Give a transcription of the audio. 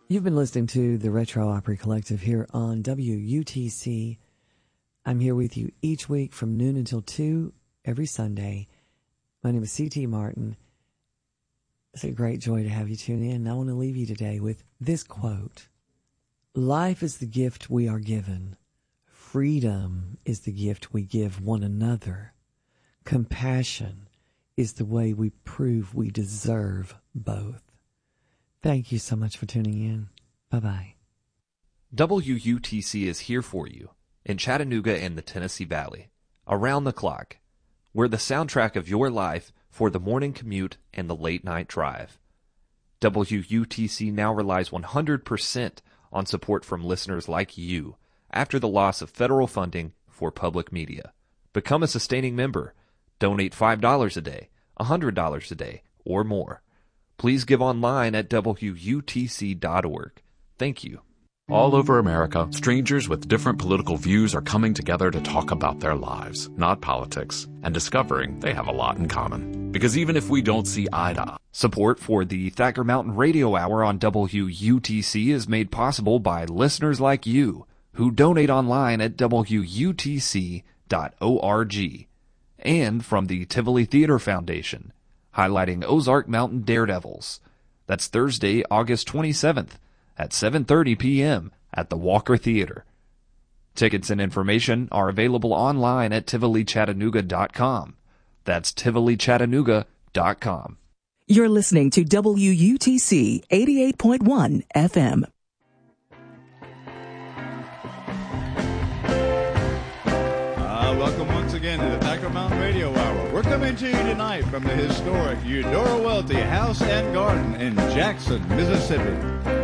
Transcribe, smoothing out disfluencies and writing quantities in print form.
You've been listening to the Retro Opry Collective here on WUTC. I'm here with you each week from noon until 2 every Sunday. My name is C.T. Martin. It's a great joy to have you tune in. I want to leave you today with this quote. Life is the gift we are given. Freedom is the gift we give one another. Compassion is the way we prove we deserve both. Thank you so much for tuning in. Bye-bye. WUTC is here for you in Chattanooga and the Tennessee Valley, around the clock. We're the soundtrack of your life for the morning commute and the late-night drive. WUTC now relies 100% on support from listeners like you after the loss of federal funding for public media. Become a sustaining member. Donate $5 a day, $100 a day, or more. Please give online at WUTC.org. Thank you. All over America, strangers with different political views are coming together to talk about their lives, not politics, and discovering they have a lot in common. Because even if we don't see eye to eye. Support for the Thacker Mountain Radio Hour on WUTC is made possible by listeners like you who donate online at WUTC.org, and from the Tivoli Theater Foundation, highlighting Ozark Mountain Daredevils. That's Thursday, August 27th at 7:30 p.m. at the Walker Theater. Tickets and information are available online at TivoliChattanooga.com. That's TivoliChattanooga.com. You're listening to WUTC 88.1 FM. Welcome once again to the Thacker Mountain Radio Hour. We're coming to you tonight from the historic Eudora Welty House and Garden in Jackson, Mississippi.